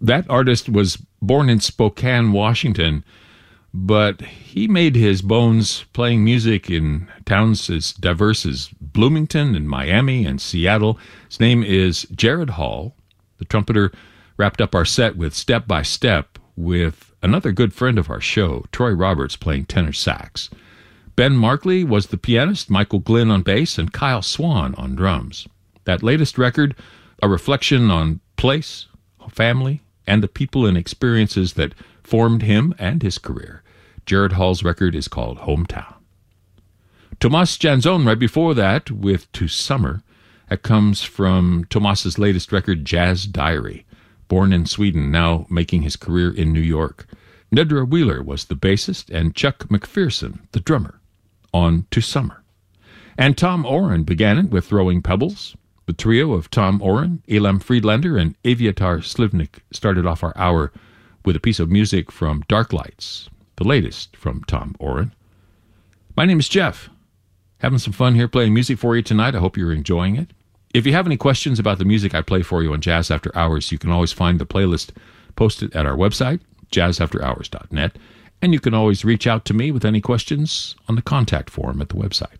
That artist was born in Spokane, Washington, but he made his bones playing music in towns as diverse as Bloomington and Miami and Seattle. His name is Jared Hall. The trumpeter wrapped up our set with Step by Step with another good friend of our show, Troy Roberts, playing tenor sax. Ben Markley was the pianist, Michael Glynn on bass, and Kyle Swan on drums. That latest record, a reflection on place, family, and the people and experiences that formed him and his career. Jared Hall's record is called Hometown. Tomas Janzon right before that with To Summer. That comes from Tomas's latest record, Jazz Diary. Born in Sweden, now making his career in New York. Nedra Wheeler was the bassist and Chuck McPherson, the drummer, on To Summer. And Tom Oren began it with Throwing Pebbles. The trio of Tom Oren, Elam Friedlander, and Aviatar Slivnik started off our hour with a piece of music from Dark Lights, the latest from Tom Oren. My name is Jeff. Having some fun here playing music for you tonight. I hope you're enjoying it. If you have any questions about the music I play for you on Jazz After Hours, you can always find the playlist posted at our website, jazzafterhours.net, and you can always reach out to me with any questions on the contact form at the website.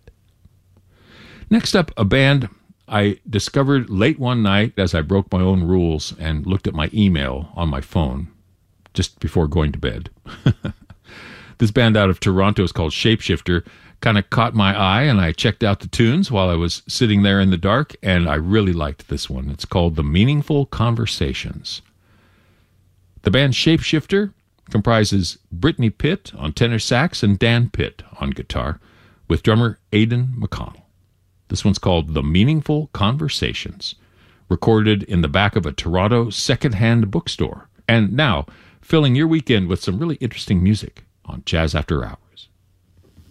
Next up, a band I discovered late one night as I broke my own rules and looked at my email on my phone just before going to bed. This band out of Toronto is called Shapeshifter. Kind of caught my eye, and I checked out the tunes while I was sitting there in the dark, and I really liked this one. It's called The Meaningful Conversations. The band Shapeshifter comprises Brittany Pitt on tenor sax and Dan Pitt on guitar, with drummer Aidan McConnell. This one's called The Meaningful Conversations, recorded in the back of a Toronto secondhand bookstore. And now, filling your weekend with some really interesting music on Jazz After Hours.